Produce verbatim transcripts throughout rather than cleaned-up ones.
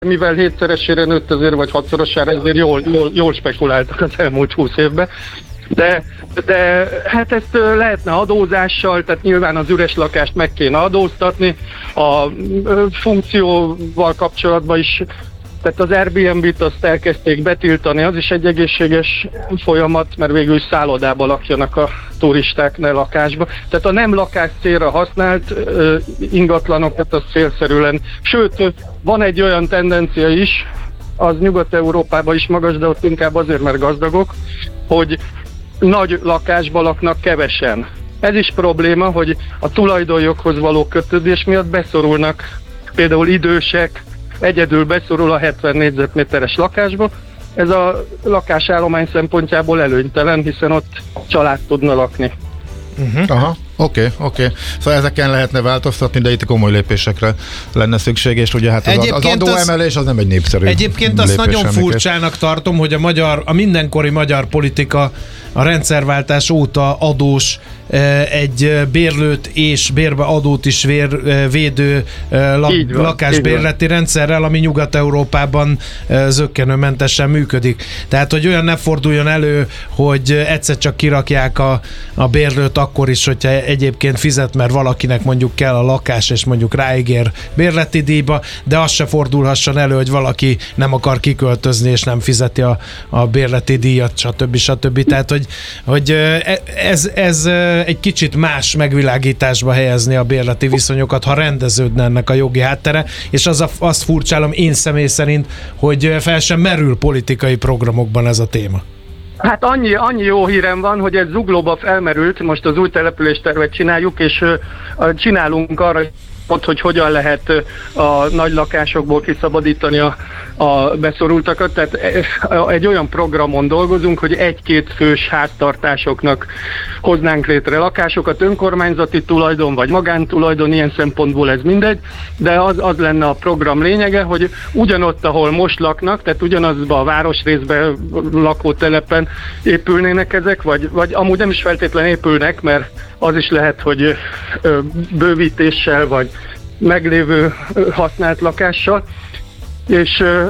mivel hétszeresére nőtt azért, vagy hatszorosára, ezért jól, jól, jól spekuláltak az elmúlt húsz évben. De, de hát ezt lehetne adózással, tehát nyilván az üres lakást meg kéne adóztatni, a funkcióval kapcsolatban is, tehát az Airbnb-t azt elkezdték betiltani, az is egy egészséges folyamat, mert végül is szállodába lakjanak a turisták, ne lakásba. Tehát a nem lakás célra használt uh, ingatlanokat az célszerűen. Sőt, van egy olyan tendencia is, az Nyugat-Európában is magas, de ott inkább azért, mert gazdagok, hogy nagy lakásba laknak kevesen. Ez is probléma, hogy a tulajdonjoghoz való kötődés miatt beszorulnak, például idősek, egyedül beszorul a hetven négyzetméteres lakásba. Ez a lakásállomány szempontjából előnytelen, hiszen ott család tudna lakni. Uh-huh. Aha, oké, okay, oké. Okay. Szóval ezeken lehetne változtatni, de itt komoly lépésekre lenne szükség, és ugye hát az, az adóemelés az nem egy népszerű Egyébként azt nagyon furcsának tartom, hogy a magyar, a mindenkori magyar politika a rendszerváltás óta adós egy bérlőt és bérbeadót is vér, védő lak, van, lakásbérleti rendszerrel, ami Nyugat-Európában zökkenőmentesen működik. Tehát, hogy olyan ne forduljon elő, hogy egyszer csak kirakják a, a bérlőt akkor is, hogyha egyébként fizet, mert valakinek mondjuk kell a lakás, és mondjuk ráígér bérleti díjba, de az se fordulhasson elő, hogy valaki nem akar kiköltözni, és nem fizeti a, a bérleti díjat, stb. stb. Tehát, hogy, hogy ez, ez egy kicsit más megvilágításba helyezni a bérleti viszonyokat, ha rendeződne ennek a jogi háttere, és az a, azt furcsálom én személy szerint, hogy fel sem merül politikai programokban ez a téma. Hát annyi, annyi jó hírem van, hogy ez Zuglóba felmerült, most az új településtervet csináljuk, és uh, csinálunk arra ott, hogy hogyan lehet a nagy lakásokból kiszabadítani a, a beszorultakat. Tehát egy olyan programon dolgozunk, hogy egy-két fős háztartásoknak hoznánk létre lakásokat, önkormányzati tulajdon vagy magántulajdon, ilyen szempontból ez mindegy, de az, az lenne a program lényege, hogy ugyanott, ahol most laknak, tehát ugyanazban a városrészben lakótelepen épülnének ezek, vagy, vagy amúgy nem is feltétlenül épülnek, mert az is lehet, hogy bővítéssel, vagy meglévő használt lakással, és ö,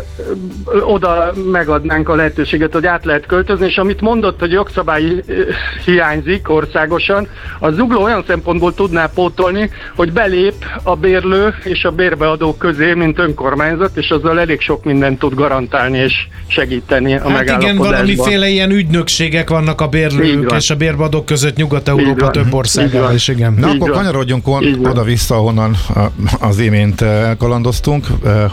oda megadnánk a lehetőséget, hogy át lehet költözni, és amit mondott, hogy jogszabály hiányzik országosan, a Zugló olyan szempontból tudná pótolni, hogy belép a bérlő és a bérbeadó közé, mint önkormányzat, és azzal elég sok mindent tud garantálni és segíteni a hát megállapodásban. Igen, valamiféle ilyen ügynökségek vannak a bérlők és a bérbeadók között Nyugat-Európa több országában is, igen. Na, akkor kanyarodjunk oda-vissza, ahonnan az imént elkalandoztunk,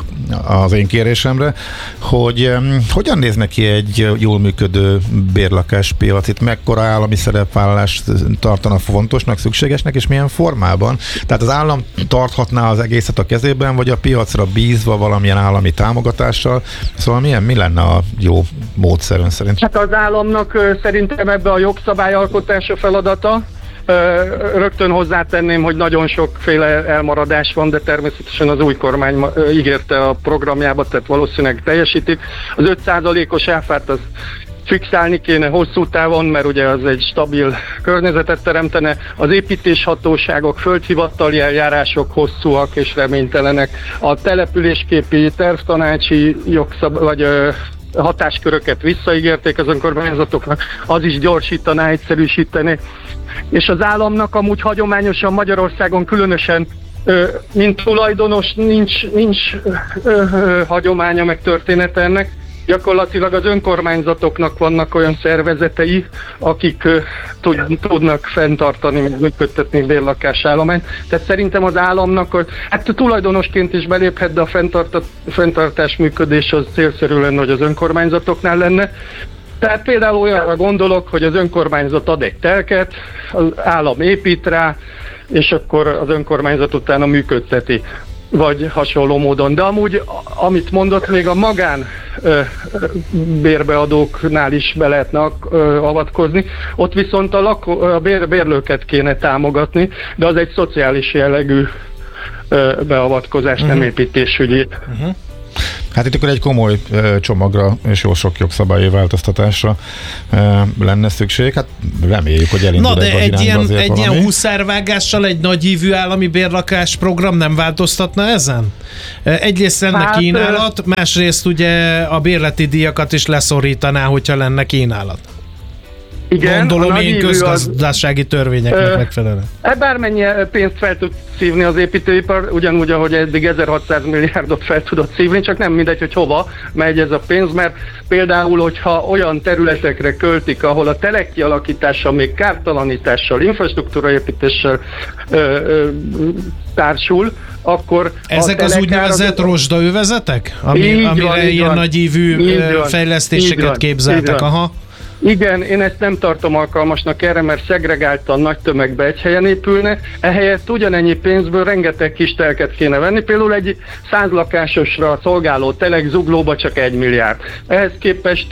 az én kérésemre, hogy um, hogyan néz neki egy jól működő bérlakáspiac, itt mekkora állami szerepvállalást tartana fontosnak, szükségesnek, és milyen formában? Tehát az állam tarthatná az egészet a kezében, vagy a piacra bízva valamilyen állami támogatással? Szóval milyen, mi lenne a jó módszer ön szerint? Hát az államnak szerintem ebbe a jogszabályalkotása feladata. Rögtön hozzátenném, hogy nagyon sokféle elmaradás van, de természetesen az új kormány ígérte a programjába, tehát valószínűleg teljesítik. Az öt százalékos áfát az fixálni kéne hosszú távon, mert ugye az egy stabil környezetet teremtene. Az építéshatóságok, földhivatali eljárások hosszúak és reménytelenek. A településképi tervtanácsi jogszab- vagy ö, hatásköröket visszaígérték az önkormányzatoknak, az is gyorsítaná, egyszerűsíteni. És az államnak amúgy hagyományosan Magyarországon különösen, ö, mint tulajdonos, nincs, nincs ö, ö, hagyománya meg története ennek. Gyakorlatilag az önkormányzatoknak vannak olyan szervezetei, akik ö, tud, tudnak fenntartani, működtetni bérlakásállományt. Tehát szerintem az államnak, hát tulajdonosként is beléphet, de a fenntartás működés az célszerű lenne, hogy az önkormányzatoknál lenne. Tehát például olyanra gondolok, hogy az önkormányzat ad egy telket, az állam épít rá, és akkor az önkormányzat utána működteti, vagy hasonló módon. De amúgy, amit mondott, még a magán ö, bérbeadóknál is be lehetne ö, avatkozni, ott viszont a, lakó, a bér, bérlőket kéne támogatni, de az egy szociális jellegű ö, beavatkozás, uh-huh. nem építésügyi. Uh-huh. Hát itt akkor egy komoly csomagra és jó sok jogszabályi változtatásra lenne szükség. Hát reméljük, hogy elindul. Na de egy, egy ilyen, egy valami. ilyen huszárvágással egy nagyívű állami bérlakás program nem változtatna ezen? Egyrészt lenne hát, kínálat, másrészt ugye a bérleti díjakat is leszorítaná, hogyha lenne kínálat. Igen, gondolom én közgazdasági törvényeknek megfelelően. Bármennyi pénzt fel tud szívni az építőipar, ugyanúgy, ahogy eddig ezerhatszáz milliárdot fel tudott szívni, csak nem mindegy, hogy hova megy ez a pénz, mert például, hogyha olyan területekre költik, ahol a telek kialakítása még kártalanítással, infrastruktúraépítéssel ö, ö, társul, akkor ezek az úgynevezett rozsdaövezetek, ami, amire van, ilyen nagyívű fejlesztéseket képzeltek. Aha. Igen, én ezt nem tartom alkalmasnak erre, mert szegregáltan nagy tömegbe egy helyen épülne, ehelyett ugyanennyi pénzből rengeteg kis telket kéne venni, például egy száz lakásosra szolgáló telek Zuglóba csak egy milliárd. Ehhez képest,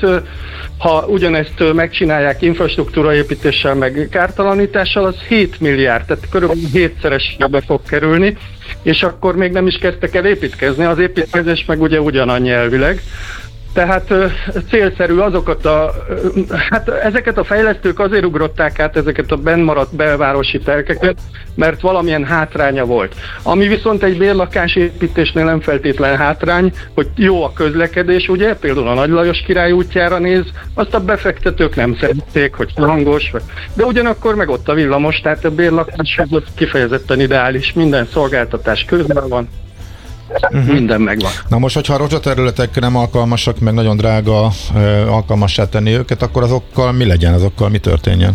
ha ugyanezt megcsinálják infrastruktúraépítéssel meg kártalanítással, az hét milliárd, tehát körülbelül hétszeresbe fog kerülni, és akkor még nem is kezdtek el építkezni, az építkezés meg ugye ugyanannyi elvileg. Tehát célszerű azokat a, hát ezeket a fejlesztők azért ugrották át ezeket a bennmaradt belvárosi telkeket, mert valamilyen hátránya volt. Ami viszont egy bérlakásépítésnél nem feltétlen hátrány, hogy jó a közlekedés, ugye, például a Nagy Lajos Király útjára néz, azt a befektetők nem szerették, hogy hangos, de ugyanakkor meg ott a villamos, tehát a bérlakás kifejezetten ideális, minden szolgáltatás közben van. Uh-huh. Minden megvan. Na most, hogyha a rozsaterületek nem alkalmasak, meg nagyon drága uh, alkalmassá tenni őket, akkor azokkal mi legyen, azokkal mi történjen?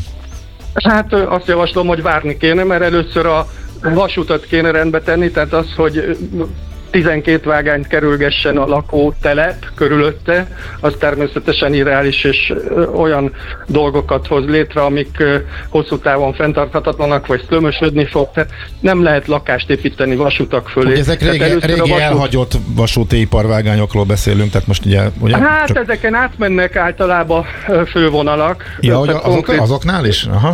Hát azt javaslom, hogy várni kéne, mert először a vasutat kéne rendbe tenni, tehát az, hogy tizenkét vágányt kerülgessen a lakótelep körülötte, az természetesen irreális, és olyan dolgokat hoz létre, amik hosszú távon fenntarthatatlanak, vagy szlömösödni fog. Tehát nem lehet lakást építeni vasutak fölé. Ugye ezek régi, régi vasút... elhagyott vasúti iparvágányokról beszélünk, tehát most ugye... ugye hát csak... ezeken átmennek általában fővonalak. Ja, hogy azok, konkrét... azoknál is? Aha.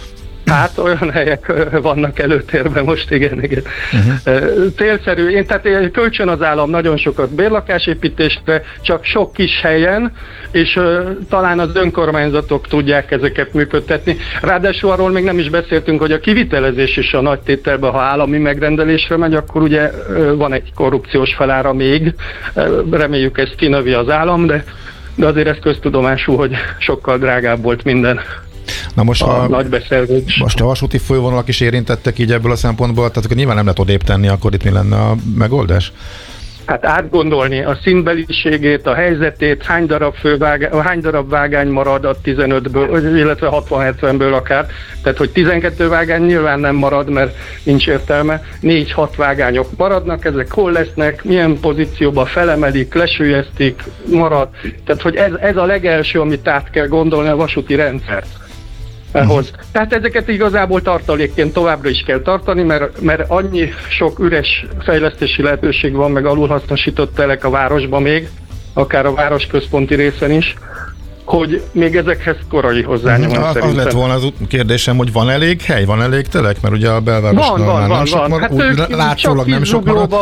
Hát olyan helyek vannak előtérben most, igen, igen. Uh-huh. Célszerű, én tehát kölcsön az állam nagyon sokat bérlakásépítésre, csak sok kis helyen, és uh, talán az önkormányzatok tudják ezeket működtetni. Ráadásul arról még nem is beszéltünk, hogy a kivitelezés is a nagy tételben, ha állami megrendelésre megy, akkor ugye uh, van egy korrupciós felára még, uh, reméljük ezt kinövi az állam, de, de azért ez köztudomású, hogy sokkal drágább volt minden. Na most, a ha, nagy beszerzés. Most a vasúti fővonalak is érintettek így ebből a szempontból, tehát akkor nyilván nem lehet odébb tenni, akkor itt mi lenne a megoldás? Hát átgondolni a színbeliségét, a helyzetét, hány darab, fővágány, hány darab vágány marad a tizenötből, illetve hatvan-hetvenből akár. Tehát, hogy tizenkét vágány nyilván nem marad, mert nincs értelme. négy-hat vágányok maradnak, ezek hol lesznek, milyen pozícióban felemelik, lesüllyesztik, marad. Tehát, hogy ez, ez a legelső, amit át kell gondolni a vasúti rendszert. Ahhoz. Tehát ezeket igazából tartalékként továbbra is kell tartani, mert, mert annyi sok üres fejlesztési lehetőség van, meg alulhasznosított telek a városban még, akár a városközponti részen is, hogy még ezekhez korai hozzányomás uh-huh. szerintem. Az lett volna az kérdésem, hogy van elég hely, van elég telek? Mert ugye a belvárosnál van, van, nem van, sok van. marad, Hát úgy látszólag nem sok marad.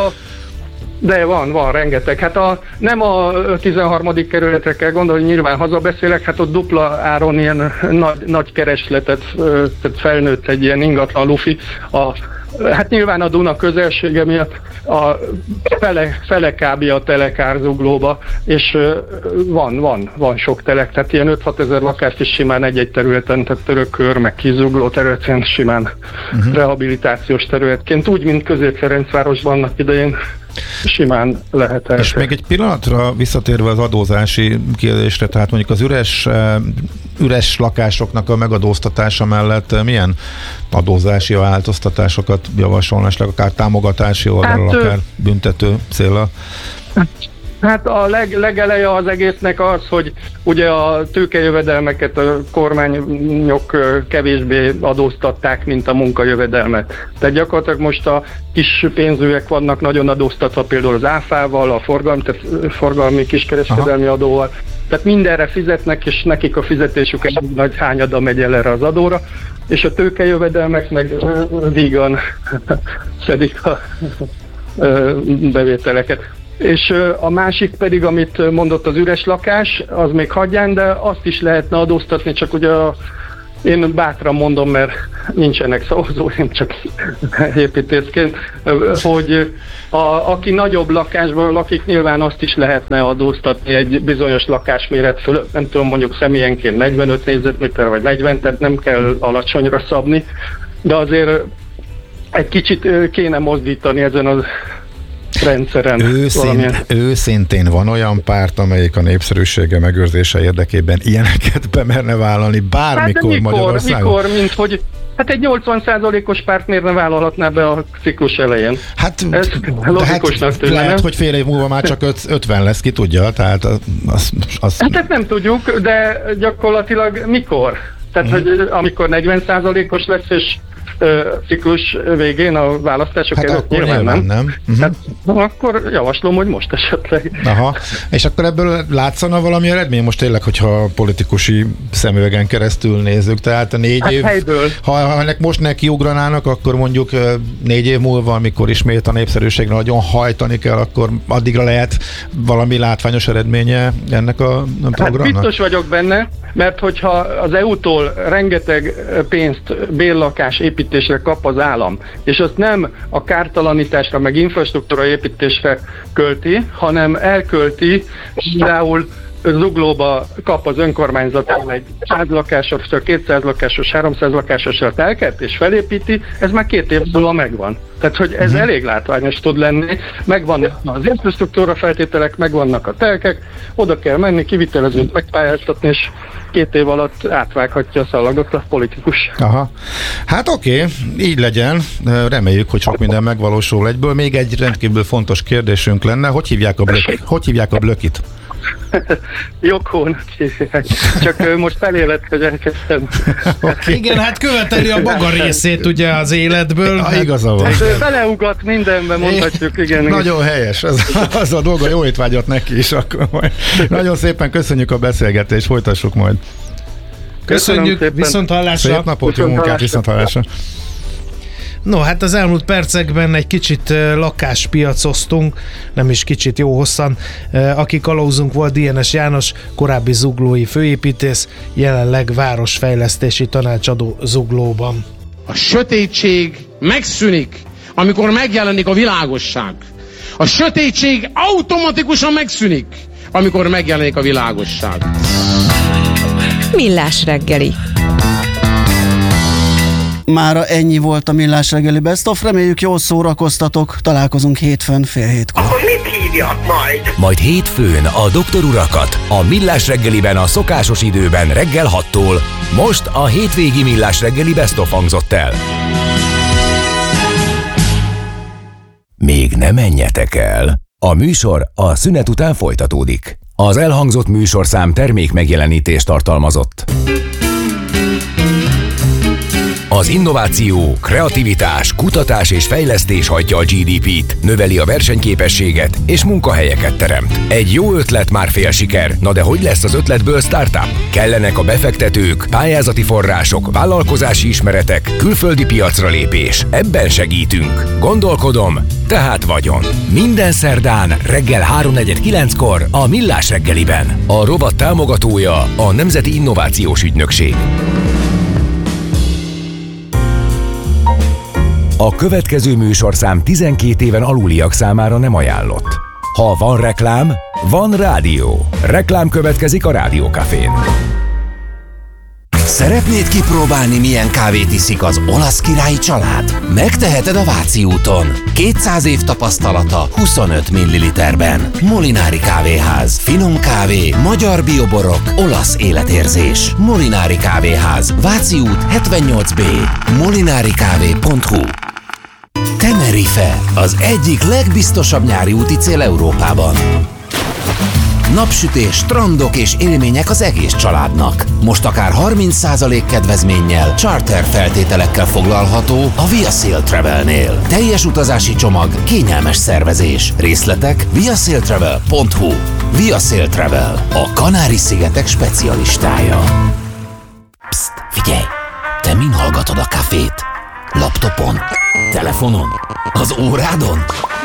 De van, van, rengeteg. Hát a, nem a tizenharmadik kerületre kell gondolni, nyilván hazabeszélek, hát ott dupla áron ilyen nagy, nagy keresletet, tehát felnőtt egy ilyen ingatlan lufi. A, hát nyilván a Duna közelsége miatt a fele, fele kb. A telekár Zuglóba, és van, van, van sok telek, tehát ilyen öt-hat ezer lakást is simán egy-egy területen, tehát Törökör, meg Kizugló területen simán uh-huh. rehabilitációs területként, úgy, mint Közép-Ferencvárosban annak idején simán lehet el. És még egy pillanatra visszatérve az adózási kérdésre, tehát mondjuk az üres, üres lakásoknak a megadóztatása mellett milyen adózási változtatásokat javasolna, esetleg akár támogatási oldalról, hát, akár büntető céllal? Hát a leg, legeleje az egésznek az, hogy ugye a tőkejövedelmeket a kormányok kevésbé adóztatták, mint a munkajövedelmet. Tehát gyakorlatilag most a kis pénzűek vannak nagyon adóztatva, például az áfával, a forgalmi, tehát forgalmi kiskereskedelmi Aha. adóval. Tehát mindenre fizetnek, és nekik a fizetésük egy nagy hányada megy el erre az adóra, és a tőkejövedelmek meg vígan szedik a bevételeket. És a másik pedig, amit mondott az üres lakás, az még hagyján, de azt is lehetne adóztatni, csak ugye a, én bátran mondom, mert nincsenek szavazóim, csak építészként, hogy a, aki nagyobb lakásban lakik, nyilván azt is lehetne adóztatni egy bizonyos lakásméret fölött, nem tudom, mondjuk személyenként negyvenöt négyzetméter vagy negyven, tehát nem kell alacsonyra szabni, de azért egy kicsit kéne mozdítani ezen az rendszeren. Őszint, őszintén van olyan párt, amelyik a népszerűsége megőrzése érdekében ilyeneket bemerne vállalni bármikor hát mikor, Magyarországon? Mikor, mint hogy hát egy nyolcvan százalékos párt miért ne vállalhatná be a ciklus elején? Hát, hát lehet, hogy fél év múlva már csak ötven lesz, ki tudja, tehát az, az, az... Hát ezt nem tudjuk, de gyakorlatilag mikor? Tehát, hmm. hogy amikor negyven százalékos lesz, és ciklus végén a választások hát előtt nyilván, nyilván nem. nem. Uh-huh. Hát, akkor javaslom, hogy most esetleg. Aha. És akkor ebből látszana valami eredmény? Most tényleg, hogyha politikusi szemüvegen keresztül nézzük, tehát a négy hát év, helyből. ha, ha most nekiugranának, akkor mondjuk négy év múlva, amikor ismét a népszerűségre nagyon hajtani kell, akkor addigra lehet valami látványos eredménye ennek a programnak? Hát biztos vagyok benne, mert hogyha az é u-tól rengeteg pénzt bérlakás építésre kap az állam, és azt nem a kártalanításra, meg infrastruktúra építésre költi, hanem elkölti, például Zuglóba kap az önkormányzat egy száz lakásos, kétszáz lakásos, háromszáz lakásos telket, és felépíti, ez már két év múlva megvan. Tehát, hogy ez uh-huh. elég látványos tud lenni, megvannak az infrastruktúra feltételek, megvannak a telkek, oda kell menni, kivitelezőt megpályáztatni, és két év alatt átvághatja a szallagot a politikus. Aha. Hát oké, okay, így legyen. Reméljük, hogy sok minden megvalósul egyből. Még egy rendkívül fontos kérdésünk lenne. Hogy hívják a, blök, hogy hívják a blökit? Jokón. Csak most felélet, hogy elkezdtem. Okay. Igen, hát követeli a maga részét ugye az életből. Hát, igaza van. Hát, beleugat mindenben, mondhatjuk. Igen, nagyon igen. Helyes. Ez, az a dolga, jó étvágyat neki is. Akkor majd. Nagyon szépen köszönjük a beszélgetést, folytassuk majd. Köszönjük, viszont hallásra. Szép napot, jó munkát, viszont hallásra. No, hát az elmúlt percekben egy kicsit lakáspiacoztunk, nem is kicsit, jó hosszan. Aki kalauzunk volt, Dienes János, korábbi zuglói főépítész, jelenleg városfejlesztési tanácsadó Zuglóban. A sötétség megszűnik, amikor megjelenik a világosság. A sötétség automatikusan megszűnik, amikor megjelenik a világosság. Millás reggeli. Mára ennyi volt a Millás reggeli Best of. Reméljük, jól szórakoztatok. Találkozunk hétfőn fél hétkor. Akkor mit hívjak majd? Majd hétfőn a doktor urakat a Millás reggeliben a szokásos időben reggel hattól. Most a hétvégi Millás reggeli Best of hangzott el. Még ne menjetek el. A műsor a szünet után folytatódik. Az elhangzott műsorszám termék megjelenítést tartalmazott. Az innováció, kreativitás, kutatás és fejlesztés hajtja a gé dé pét, növeli a versenyképességet és munkahelyeket teremt. Egy jó ötlet már fél siker, na de hogy lesz az ötletből startup? Kellenek a befektetők, pályázati források, vállalkozási ismeretek, külföldi piacra lépés. Ebben segítünk. Gondolkodom, tehát vagyon. Minden szerdán reggel háromnegyed kilenckor a Millás reggeliben. A rovat támogatója a Nemzeti Innovációs Ügynökség. A következő műsorszám tizenkét éven aluliak számára nem ajánlott. Ha van reklám, van rádió. Reklám következik a Rádió Cafén. Szeretnéd kipróbálni, milyen kávét iszik az olasz királyi család? Megteheted a Váci úton. kétszáz év tapasztalata huszonöt milliliterben. Molinári Kávéház. Finom kávé, magyar bioborok, olasz életérzés. Molinári Kávéház. Váci út hetvennyolc B. molinari kávé pont hu. Tenerife, az egyik legbiztosabb nyári úti cél Európában. Napsütés, strandok és élmények az egész családnak. Most akár harminc százalék kedvezménnyel, charter feltételekkel foglalható a ViaSail Travelnél. Teljes utazási csomag, kényelmes szervezés. Részletek viasailtravel pont hu. ViaSail Travel, a Kanári-szigetek specialistája. Psst, figyelj! Te min hallgatod a kafét? Laptopon? Telefonon? Az órádon?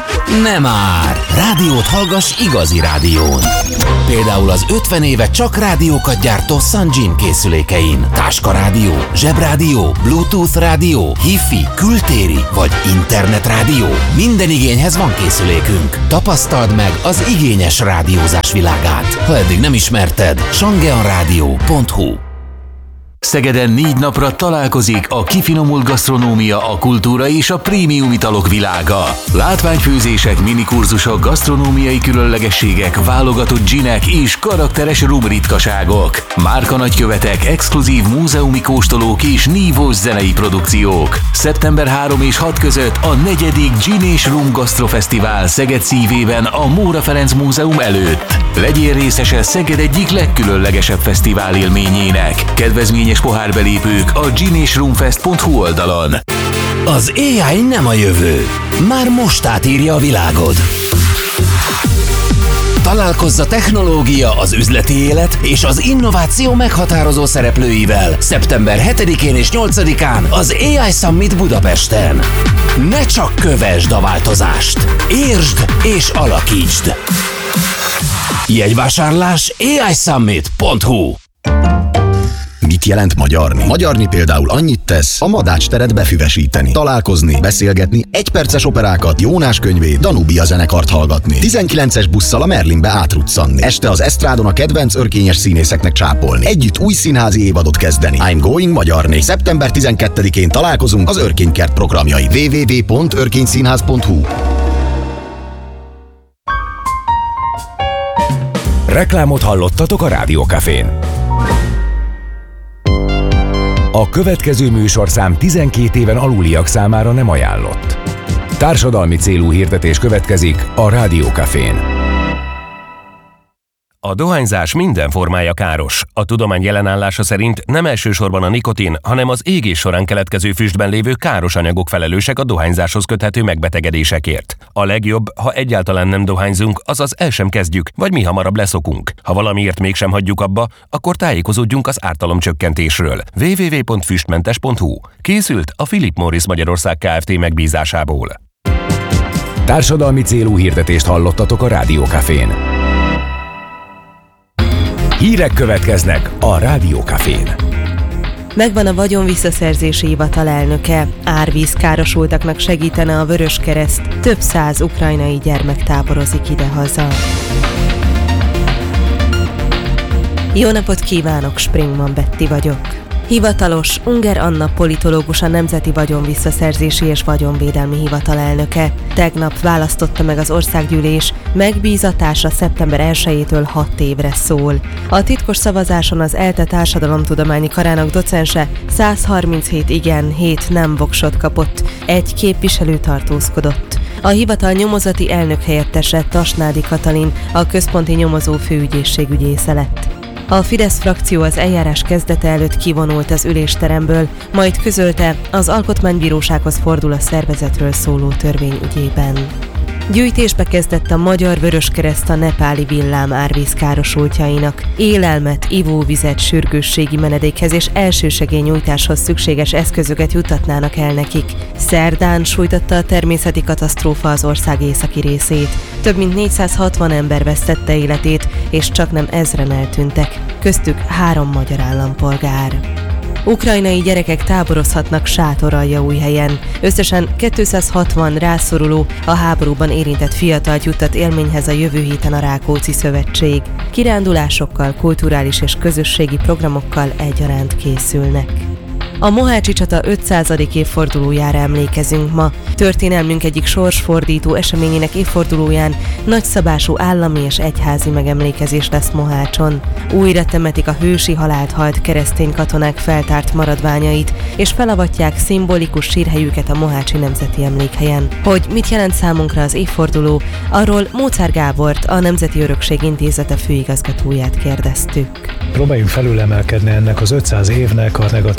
Nem már! Rádiót hallgass igazi rádión. Például az ötven éve csak rádiókat gyártó Sungean készülékein. Táskarádió, zsebrádió, Bluetooth rádió, Hi-Fi, kültéri vagy internetrádió. Minden igényhez van készülékünk. Tapasztald meg az igényes rádiózás világát. Ha eddig nem ismerted, sangeanradio pont hu. Szegeden négy napra találkozik a kifinomult gasztronómia, a kultúra és a prémium italok világa. Látványfőzések, minikurzusok, gasztronómiai különlegességek, válogatott ginek és karakteres rum ritkaságok. Márka nagykövetek, exkluzív múzeumi kóstolók és nívós zenei produkciók. szeptember harmadika és hatodika között a negyedik Gin és Rum Gasztrofesztivál Szeged szívében a Móra Ferenc Múzeum előtt. Legyél részese Szeged egyik legkülönlegesebb fesztivál élményének. Kedvezményes pohárbelépők a gin és rumfest pont hu oldalon. Az á i nem a jövő, már most átírja a világod. Találkozz a technológia, az üzleti élet és az innováció meghatározó szereplőivel szeptember hetedikén és nyolcadikán az á i Summit Budapesten. Ne csak kövesd a változást, értsd és alakítsd. Jegyvásárlás á i summit pont hu. Mit jelent magyarni? Magyarni például annyit tesz, a Madács teret befüvesíteni, találkozni, beszélgetni, egyperces operákat, Jónás könyvét, Danubia zenekart hallgatni, tizenkilences busszal a Merlinbe átruccanni, este az esztrádon a kedvenc örkényes színészeknek csápolni, együtt új színházi évadot kezdeni. I'm going magyarni. szeptember tizenkettedikén találkozunk az Örkénykert programjai. double-u double-u double-u pont örkényszínház pont hu. Reklámot hallottatok a Rádiókafén. A következő műsorszám tizenkét éven aluliak számára nem ajánlott. Társadalmi célú hirdetés következik a Rádiókafén. A dohányzás minden formája káros. A tudomány jelenállása szerint nem elsősorban a nikotin, hanem az égés során keletkező füstben lévő káros anyagok felelősek a dohányzáshoz köthető megbetegedésekért. A legjobb, ha egyáltalán nem dohányzunk, azaz el sem kezdjük, vagy mi hamarabb leszokunk. Ha valamiért mégsem hagyjuk abba, akkor tájékozódjunk az ártalomcsökkentésről. double-u double-u double-u pont füstmentes pont hu. Készült a Philip Morris Magyarország Kft. Megbízásából. Társadalmi célú hirdetést hallottatok a Rádiókafén. Hírek következnek a Rádiókafén. Megvan a vagyon visszaszerzési hivatal elnöke. Árvíz károsultaknak segítene a Vöröskereszt. Több száz ukrajnai gyermek táborozik idehaza. Jó napot kívánok, Springman Betty vagyok. Hivatalos, Unger Anna politológus, a Nemzeti Vagyonvisszaszerzési és Vagyonvédelmi Hivatal elnöke. Tegnap választotta meg az országgyűlés, megbízatása szeptember elsejétől hat évre szól. A titkos szavazáson az ELTE társadalomtudományi karának docense száz harminchét igen, hét nem voksot kapott, egy képviselő tartózkodott. A hivatal nyomozati elnök helyettese Tasnádi Katalin, a központi nyomozó főügyészség ügyésze lett. A Fidesz frakció az eljárás kezdete előtt kivonult az ülésteremből, majd közölte, az Alkotmánybírósághoz fordul a szervezetről szóló törvény ügyében. Gyűjtésbe kezdett a Magyar Vöröskereszt a nepáli villám árvíz károsultjainak. Élelmet, ivóvizet, sürgősségi menedékhez és elsősegélynyújtáshoz szükséges eszközöket juttatnának el nekik. Szerdán sújtotta a természeti katasztrófa az ország északi részét. Több mint négyszázhatvan ember vesztette életét, és csaknem ezren eltűntek, köztük három magyar állampolgár. Ukrajnai gyerekek táborozhatnak Sátoraljaújhelyen. Összesen kétszázhatvan rászoruló, a háborúban érintett fiatalt juttat élményhez a jövő héten a Rákóczi Szövetség. Kirándulásokkal, kulturális és közösségi programokkal egyaránt készülnek. A mohácsi csata ötszázadik évfordulójára emlékezünk ma. Történelmünk egyik sorsfordító eseményének évfordulóján nagyszabású állami és egyházi megemlékezés lesz Mohácson. Újra temetik a hősi halált halt keresztény katonák feltárt maradványait, és felavatják szimbolikus sírhelyüket a Mohácsi Nemzeti Emlékhelyen. Hogy mit jelent számunkra az évforduló, arról Móczár Gábort, a Nemzeti Örökség Intézete főigazgatóját kérdeztük. Próbáljunk felülemelkedni ennek az ötszáz évnek a negatív történet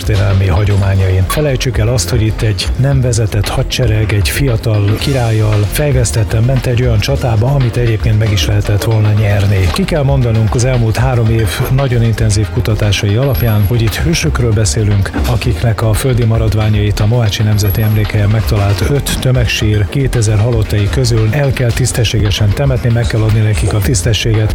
történelmi hagyományain. Felejtsük el azt, hogy itt egy nem vezetett hadsereg, egy fiatal királlyal fejvesztetten ment egy olyan csatába, amit egyébként meg is lehetett volna nyerni. Ki kell mondanunk az elmúlt három év nagyon intenzív kutatásai alapján, hogy itt hősökről beszélünk, akiknek a földi maradványait a Mohácsi Nemzeti Emlékhelyen megtalált öt tömegsír kétezer halottai közül el kell tisztességesen temetni, meg kell adni nekik a tisztességet.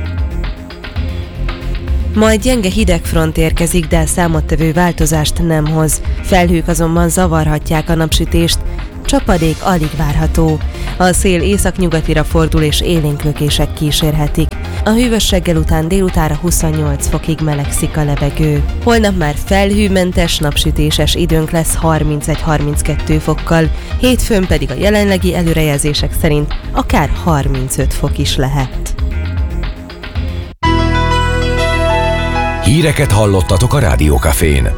Majd gyenge hidegfront érkezik, de számottevő változást nem hoz. Felhők azonban zavarhatják a napsütést, csapadék alig várható. A szél északnyugatira fordul és élénk lökések kísérhetik. A hűvös reggel után délutánra huszonnyolc fokig melegszik a levegő. Holnap már felhőmentes, napsütéses időnk lesz harmincegy-harminckettő fokkal, hétfőn pedig a jelenlegi előrejelzések szerint akár harmincöt fok is lehet. Híreket hallottatok a Rádiókafén.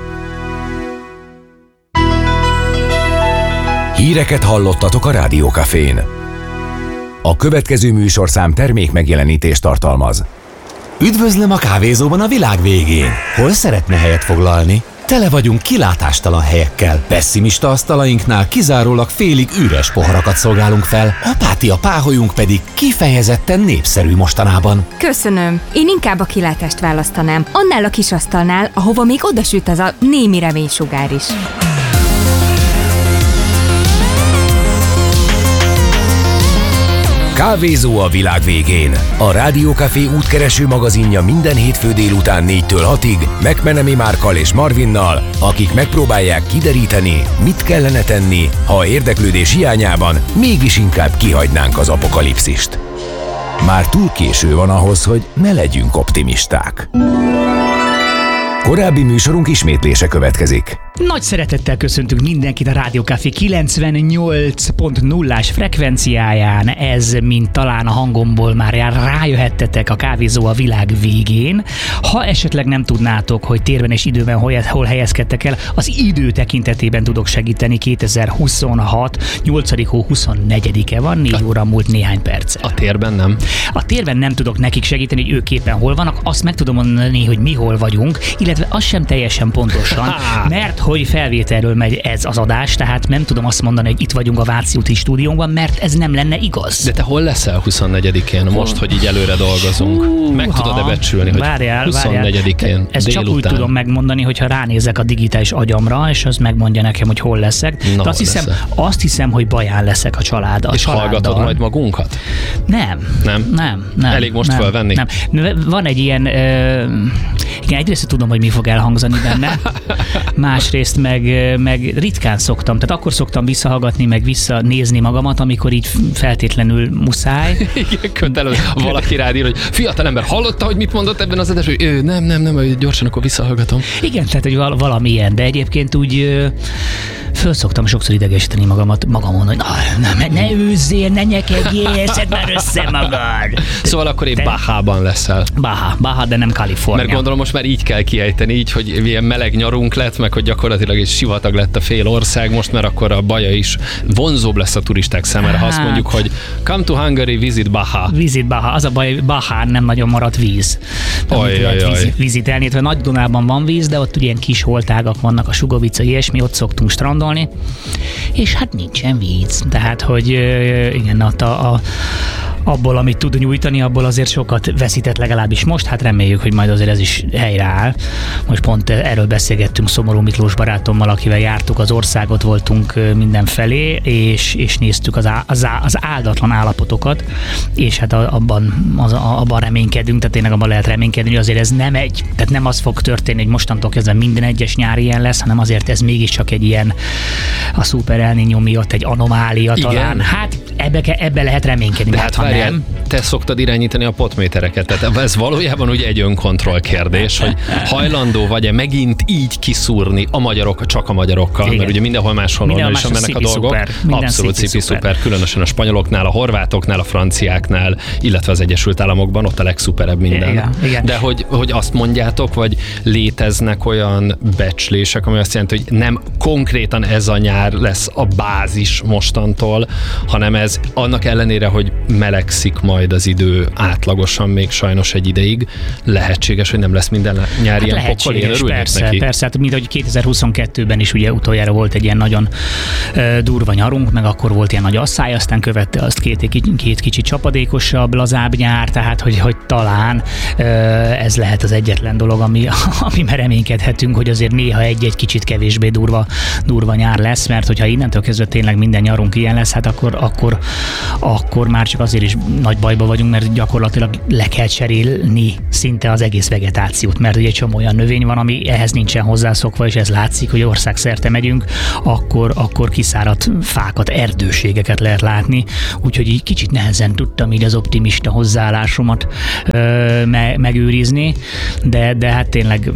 Híreket hallottatok a Rádiókafén. A következő műsorszám termék megjelenítést tartalmaz. Üdvözlöm a kávézóban a világ végén. Hol szeretne helyet foglalni? Tele vagyunk kilátástalan helyekkel. Pessimista asztalainknál kizárólag félig üres poharakat szolgálunk fel. Apátia páholyunk pedig kifejezetten népszerű mostanában. Köszönöm. Én inkább a kilátást választanám. Annál a kis asztalnál, ahova még odasüt az a némi reménysugár is. Kávézó a világ végén. A Rádiókafé útkereső magazinja minden hétfő délután négytől hatig McMenemy Márkkal és Marvinnal, akik megpróbálják kideríteni, mit kellene tenni, ha érdeklődés hiányában mégis inkább kihagynánk az apokalipszist. Már túl késő van ahhoz, hogy ne legyünk optimisták. Korábbi műsorunk ismétlése következik. Nagy szeretettel köszöntünk mindenkit a Rádiókafé kilencvennyolc pont nullás frekvenciáján. Ez, mint talán a hangomból már rájöhettetek, a kávézó a világ végén. Ha esetleg nem tudnátok, hogy térben és időben hol, hol helyezkedtek el, az idő tekintetében tudok segíteni. kétezer-huszonhat nyolcadik hó huszonnegyedike van, négy óra múlt néhány perc. A térben nem? A térben nem tudok nekik segíteni, hogy ők éppen hol vannak. Azt meg tudom mondani, hogy mi hol vagyunk, illetve az sem teljesen pontosan, mert hogy felvételről megy ez az adás, tehát nem tudom azt mondani, hogy itt vagyunk a Váci úti stúdiónkban, mert ez nem lenne igaz. De te hol leszel huszonnegyedikén, most, hogy így előre dolgozunk? Uh, Meg tudod-e becsülni, hogy várjál, huszonnegyedikén várjál. Ezt délután? Csak úgy tudom megmondani, hogyha ránézek a digitális agyamra, és az megmondja nekem, hogy hol leszek. Na, De azt, hiszem, azt hiszem, hogy Baján leszek a család. A és családdal. Hallgatod majd magunkat? Nem. Nem? Nem. nem Elég most nem, fölvenni? Nem. Van egy ilyen, ö, igen, egyrészt tudom, hogy mi fog elhangzani benne, másrészt meg, meg ritkán szoktam, tehát akkor szoktam visszahallgatni, meg visszanézni magamat, amikor így feltétlenül muszáj. Igen, kötelező. Valaki rád ír, hogy fiatalember, hallotta, hogy mit mondott ebben az adásban, hogy nem, nem, nem, gyorsan akkor visszahallgatom. Igen, tehát hogy val- valami ilyen, de egyébként úgy föl szoktam sokszor idegesíteni magamat, magamon, hogy na, ne, ne őzzél, ne nyekedjél, szedd már össze magad. Szóval akkor én Bahában leszel. Baha, Baha, de nem Kalifornia. Mert gondolom most már így kell kiejteni, így, hogy ilyen meleg nyarunk lett, meg hogy gyakorlatilag egy sivatag lett a fél ország, most már akkor a Baja is vonzóbb lesz a turisták számára, ha azt mondjuk, hogy come to Hungary, visit Baha. Visit Baha, az a baj, Bahán nem nagyon maradt víz. Nem Aj, lehet aj, víz, aj. vízitelni, Nagy Dunában van víz, de ott ugye ilyen kis holtágak vannak, a Sugovica, ilyesmi, ott szoktunk strandolni, és hát nincsen víz. Tehát, hogy igen, ott a, a abból, amit tud nyújtani, abból azért sokat veszített legalábbis most, hát reméljük, hogy majd azért ez is helyreáll. Most pont erről beszélgettünk Szomorú Miklós barátommal, akivel jártuk az országot, voltunk mindenfelé, és, és néztük az, á, az, á, az áldatlan állapotokat, és hát abban, az, abban reménykedünk, tehát tényleg abban lehet reménykedni, hogy azért ez nem egy, tehát nem az fog történni, hogy mostantól kezdve minden egyes nyár ilyen lesz, hanem azért ez mégiscsak egy ilyen a szuper El Niño miatt egy anomália. Igen. Talán. Hát ebbe, ebbe lehet reménykedni. De hát várjál, nem. Te szoktad irányítani a potmétereket, tehát ez valójában ugye egy önkontroll kérdés, hogy hajlandó vagy-e megint így kiszúrni a magyarok, csak a magyarokkal, igen. Mert ugye mindenhol máshol normálisan mennek a dolgok. Szuper. Abszolút szipi szuper, különösen a spanyoloknál, a horvátoknál, a franciáknál, illetve az Egyesült Államokban, ott a legszuperebb minden. Igen, igen. De hogy, hogy azt mondjátok, vagy léteznek olyan becslések, ami azt jelenti, hogy nem konkrétan ez a nyár lesz a bázis mostantól, hanem ez ez annak ellenére, hogy melegszik majd az idő átlagosan még sajnos egy ideig, lehetséges, hogy nem lesz minden nyár hát ilyen pokol, én örülnék persze, neki. Persze, hát mint ahogy kétezer-huszonkettőben is ugye utoljára volt egy ilyen nagyon uh, durva nyarunk, meg akkor volt ilyen nagy asszály, aztán követte azt két, két kicsit csapadékosabb, lazább nyár, tehát hogy, hogy talán uh, ez lehet az egyetlen dolog, ami, ami reménykedhetünk, hogy azért néha egy-egy kicsit kevésbé durva, durva nyár lesz, mert hogyha innentől kezdve tényleg minden nyarunk ilyen lesz, hát akkor, akkor, akkor már csak azért is nagy bajba vagyunk, mert gyakorlatilag le kell cserélni szinte az egész vegetációt, mert ugye egy csomó olyan növény van, ami ehhez nincsen hozzászokva, és ez látszik, hogy országszerte megyünk, akkor, akkor kiszáradt fákat, erdőségeket lehet látni, úgyhogy így kicsit nehezen tudtam így az optimista hozzáállásomat ö, me, megőrizni, de, de hát tényleg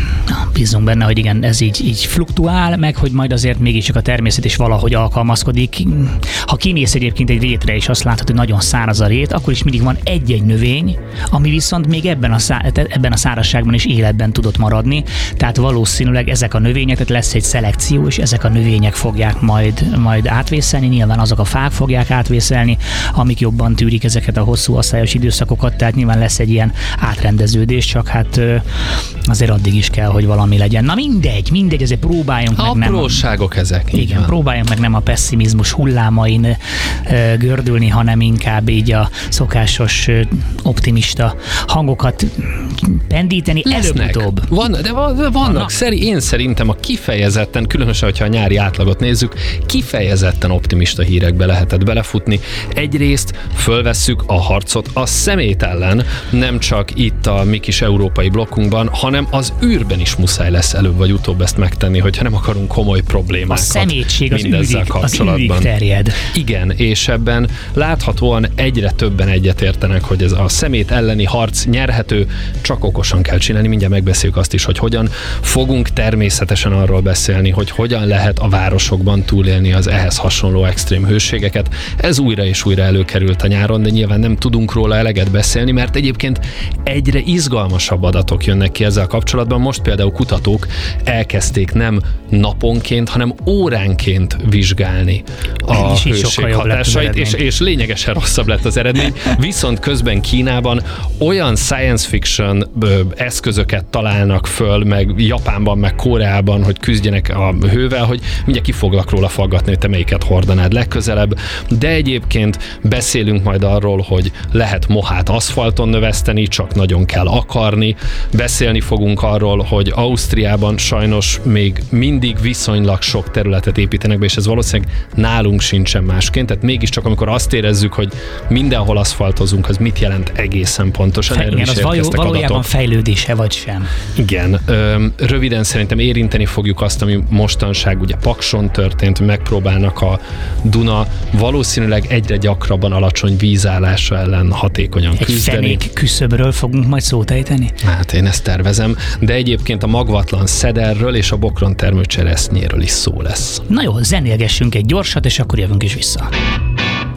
bízunk benne, hogy igen, ez így, így fluktuál, meg hogy majd azért mégiscsak a természet is valahogy alkalmazkodik. Ha kimész egyébként egy rétre, és azt látod, hogy nagyon száraz a rét, akkor is mindig van egy-egy növény, ami viszont még ebben a, szá- ebben a szárazságban is életben tudott maradni, tehát valószínűleg ezek a növények, tehát lesz egy szelekció, és ezek a növények fogják majd, majd átvészelni, nyilván azok a fák fogják átvészelni, amik jobban tűrik ezeket a hosszú asszályos időszakokat, tehát nyilván lesz egy ilyen átrendeződés, csak hát azért addig is kell, hogy valami legyen. Na mindegy, mindegy, ezért próbáljunk meg nem... Apróságok ezek. Igen, van. Próbáljunk meg nem a pessimizmus hullámain ö, gördülni, hanem inkább így a szokásos ö, optimista hangokat pendíteni előbb-utóbb. Van, de vannak, szeri, én szerintem a kifejezetten, különösen, hogyha a nyári átlagot nézzük, kifejezetten optimista hírekbe lehetett belefutni. Egyrészt fölvesszük a harcot a szemét ellen, nem csak itt a mi kis európai blokkunkban, hanem az űrben is muszáj lesz előbb vagy utóbb ezt megtenni, hogyha nem akarunk komoly problémákat. A szemétség az űrig, az űrig terjed. Igen, és ebben láthatóan egyre többen egyetértenek, hogy ez a szemét elleni harc nyerhető, csak okosan kell csinálni. Mindjárt megbeszéljük azt is, hogy hogyan fogunk természetesen arról beszélni, hogy hogyan lehet a városokban túlélni az ehhez hasonló extrém hőségeket. Ez újra és újra előkerült a nyáron, de nyilván nem tudunk róla eleget beszélni, mert egyébként egyre izgalmasabb adatok jönnek ki ezzel kapcsolatban. Most például kutatók elkezdték nem naponként, hanem óránként vizsgálni a hőség hatásait, és, és lényegesen rosszabb lett az eredmény. Viszont közben Kínában olyan science fiction eszközöket találnak föl, meg Japánban, meg Koreában, hogy küzdjenek a hővel, hogy mindjárt ki foglak róla faggatni, hogy te melyiket hordanád legközelebb. De egyébként beszélünk majd arról, hogy lehet mohát aszfalton növeszteni, csak nagyon kell akarni. Beszélni fogunk arról, hogy Ausztriában sajnos még mindig viszonylag sok területet építenek be, és ez valószínűleg nálunk sincsen másként. Tehát mégiscsak, amikor azt érezzük, hogy mindenhol aszfaltozunk, az mit jelent egészen pontosan? Fe, igen, az való, valójában adatok. Fejlődése vagy sem. Igen. Ö, röviden szerintem érinteni fogjuk azt, ami mostanság ugye Pakson történt, megpróbálnak a Duna valószínűleg egyre gyakrabban alacsony vízállása ellen hatékonyan Egy küzdeni. Egy fenék küszöbről fogunk majd szót ejteni? Hát én ezt tervezem, de egyébként a magvatlan szederről és a bokron termő cseresznyéről is szó lesz. Na jó, zenélgessünk egy gyorsat, és akkor jövünk is vissza.